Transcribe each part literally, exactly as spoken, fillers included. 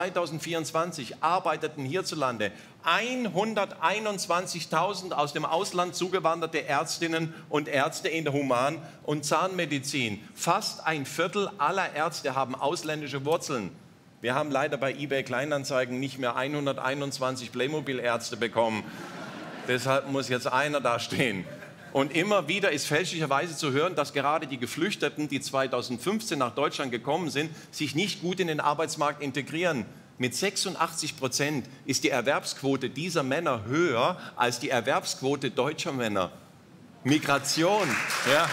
zweitausendvierundzwanzig arbeiteten hierzulande hunderteinundzwanzigtausend aus dem Ausland zugewanderte Ärztinnen und Ärzte in der Human- und Zahnmedizin. Fast ein Viertel aller Ärzte haben ausländische Wurzeln. Wir haben leider bei eBay Kleinanzeigen nicht mehr hunderteinundzwanzig Playmobil-Ärzte bekommen. Deshalb muss jetzt einer da stehen. Und immer wieder ist fälschlicherweise zu hören, dass gerade die Geflüchteten, die zweitausendfünfzehn nach Deutschland gekommen sind, sich nicht gut in den Arbeitsmarkt integrieren. Mit sechsundachtzig Prozent ist die Erwerbsquote dieser Männer höher als die Erwerbsquote deutscher Männer. Migration, ja.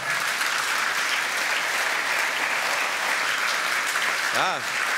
Ja.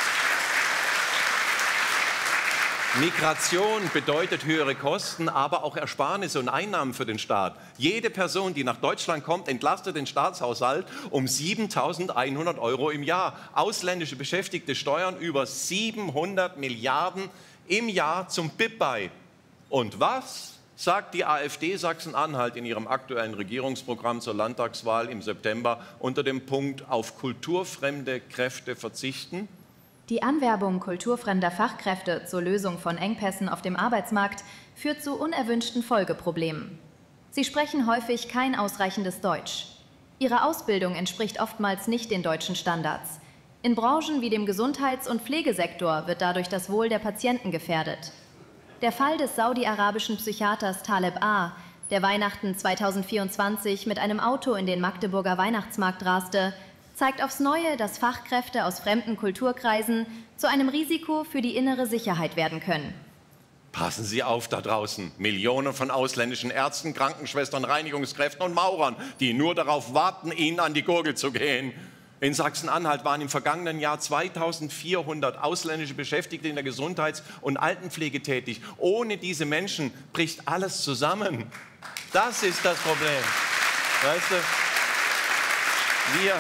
Migration bedeutet höhere Kosten, aber auch Ersparnisse und Einnahmen für den Staat. Jede Person, die nach Deutschland kommt, entlastet den Staatshaushalt um siebentausendeinhundert Euro im Jahr. Ausländische Beschäftigte steuern über siebenhundert Milliarden im Jahr zum B I P bei. Und was sagt die AfD Sachsen-Anhalt in ihrem aktuellen Regierungsprogramm zur Landtagswahl im September unter dem Punkt auf kulturfremde Kräfte verzichten? Die Anwerbung kulturfremder Fachkräfte zur Lösung von Engpässen auf dem Arbeitsmarkt führt zu unerwünschten Folgeproblemen. Sie sprechen häufig kein ausreichendes Deutsch. Ihre Ausbildung entspricht oftmals nicht den deutschen Standards. In Branchen wie dem Gesundheits- und Pflegesektor wird dadurch das Wohl der Patienten gefährdet. Der Fall des saudi-arabischen Psychiaters Taleb A., der Weihnachten zweitausendvierundzwanzig mit einem Auto in den Magdeburger Weihnachtsmarkt raste, zeigt aufs Neue, dass Fachkräfte aus fremden Kulturkreisen zu einem Risiko für die innere Sicherheit werden können. Passen Sie auf da draußen. Millionen von ausländischen Ärzten, Krankenschwestern, Reinigungskräften und Maurern, die nur darauf warten, Ihnen an die Gurgel zu gehen. In Sachsen-Anhalt waren im vergangenen Jahr zweitausendvierhundert ausländische Beschäftigte in der Gesundheits- und Altenpflege tätig. Ohne diese Menschen bricht alles zusammen. Das ist das Problem. Weißt du, wir...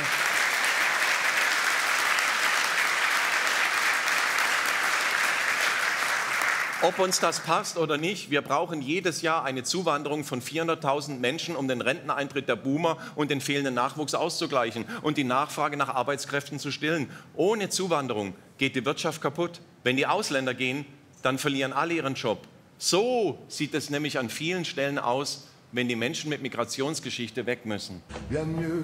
Ob uns das passt oder nicht, wir brauchen jedes Jahr eine Zuwanderung von vierhunderttausend Menschen, um den Renteneintritt der Boomer und den fehlenden Nachwuchs auszugleichen und die Nachfrage nach Arbeitskräften zu stillen. Ohne Zuwanderung geht die Wirtschaft kaputt. Wenn die Ausländer gehen, dann verlieren alle ihren Job. So sieht es nämlich an vielen Stellen aus, wenn die Menschen mit Migrationsgeschichte weg müssen.